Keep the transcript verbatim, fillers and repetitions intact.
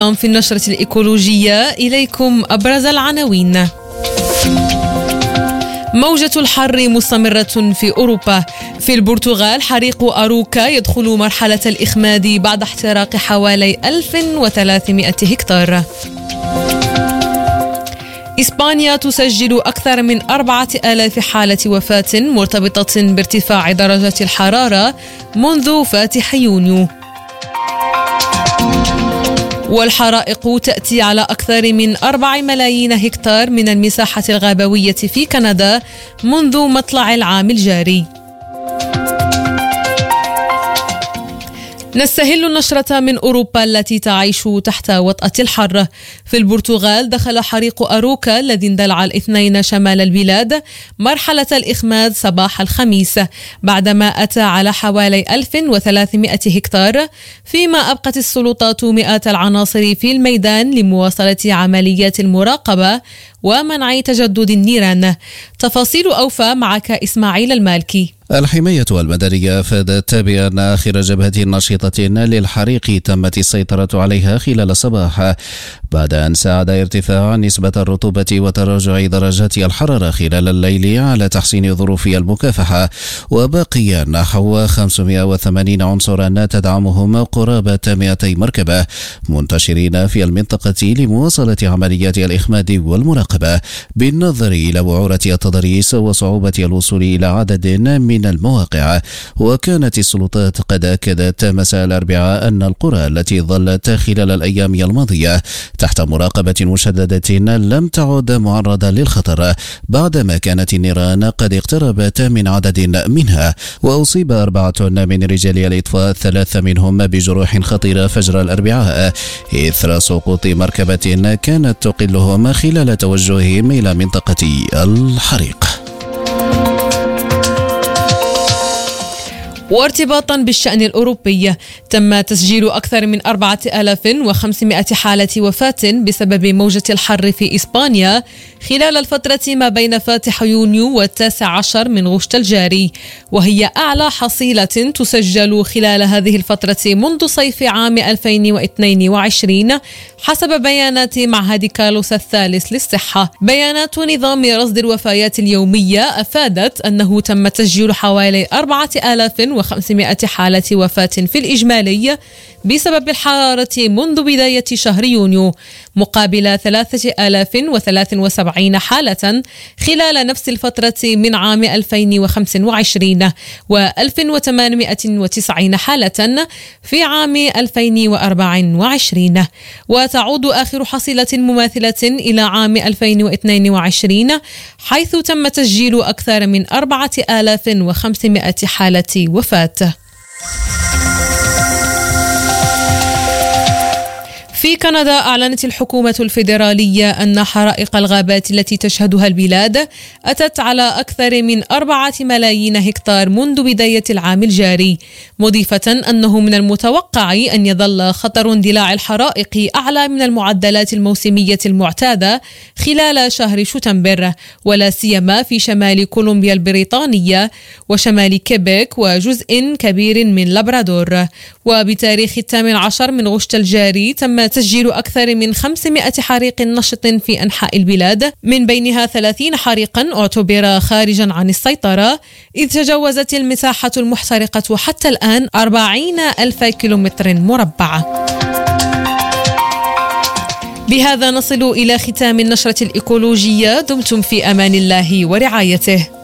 اليوم في النشرة الإيكولوجية إليكم أبرز العناوين. موجة الحر مستمرة في أوروبا. في البرتغال حريق أروكا يدخل مرحلة الإخماد بعد احتراق حوالي ألف وثلاثمائة هكتار. إسبانيا تسجل أكثر من أربعة آلاف حالة وفاة مرتبطة بارتفاع درجة الحرارة منذ فاتح يونيو. والحرائق تأتي على أكثر من أربعة ملايين هكتار من المساحة الغابوية في كندا منذ مطلع العام الجاري. نستهل النشرة من أوروبا التي تعيش تحت وطأة الحر. في البرتغال دخل حريق أروكا الذي اندلع الاثنين شمال البلاد مرحلة الإخماد صباح الخميس بعدما أتى على حوالي ألف وثلاثمائة هكتار، فيما أبقت السلطات مئات العناصر في الميدان لمواصلة عمليات المراقبة ومنع تجدد النيران. تفاصيل أوفى معك إسماعيل المالكي. الحماية المدنية أفادت بأن آخر جبهة نشطة للحريق تمت السيطرة عليها خلال الصباح بعد أن ساعد ارتفاع نسبة الرطوبة وتراجع درجات الحرارة خلال الليل على تحسين ظروف المكافحة، وبقي نحو خمسمائة وثمانين عنصرا تدعمهم قرابة مئتي مركبة منتشرين في المنطقة لمواصلة عمليات الإخماد والمراقبة، بالنظر إلى وعورة التضاريس وصعوبة الوصول إلى عدد من المواقع. وكانت السلطات قد أكدت مساء الأربعاء أن القرى التي ظلت خلال الأيام الماضية تحت مراقبة مشددة لم تعد معرضة للخطر بعدما كانت النيران قد اقتربت من عدد منها. وأصيب أربعة من رجال الإطفاء، ثلاثة منهم بجروح خطيرة فجر الأربعاء إثر سقوط مركبة كانت تقلهم خلال توجههم إلى منطقة الحريق. وارتباطا بالشأن الأوروبي، تم تسجيل أكثر من أربعة آلاف وخمسمائة حالة وفاة بسبب موجة الحر في إسبانيا خلال الفترة ما بين فاتح يونيو والتاسع عشر من غشت الجاري، وهي أعلى حصيلة تسجل خلال هذه الفترة منذ صيف عام ألفين واثنين وعشرين حسب بيانات معهد كارلوس الثالث للصحة. بيانات نظام رصد الوفيات اليومية أفادت أنه تم تسجيل حوالي أربعة آلاف وخمسمائة حالة وفاة في الإجمالي بسبب الحرارة منذ بداية شهر يونيو، مقابل ثلاثة آلاف وثلاثة وسبعين حالة خلال نفس الفترة من عام ألفين وخمسة وعشرين وألف وثمانمائة وتسعين حالة في عام ألفين وأربعة وعشرين. وتعود آخر حصيلة مماثلة إلى عام ألفين واثنين وعشرين حيث تم تسجيل أكثر من أربعة آلاف وخمسمائة حالة وفاة. في كندا أعلنت الحكومة الفيدرالية أن حرائق الغابات التي تشهدها البلاد أتت على أكثر من أربعة ملايين هكتار منذ بداية العام الجاري، مضيفة أنه من المتوقع أن يظل خطر اندلاع الحرائق أعلى من المعدلات الموسمية المعتادة خلال شهر شتنبر، ولا سيما في شمال كولومبيا البريطانية وشمال كيبيك وجزء كبير من لابرادور. وبتاريخ الثامن عشر من غشت الجاري تم تسجيل أكثر من خمسمائة حريق نشط في أنحاء البلاد، من بينها ثلاثين حريقا اعتبر خارجا عن السيطرة، إذ تجاوزت المساحة المحترقة حتى الآن أربعين ألف كيلومتر مربع. بهذا نصل إلى ختام النشرة الإيكولوجية. دمتم في أمان الله ورعايته.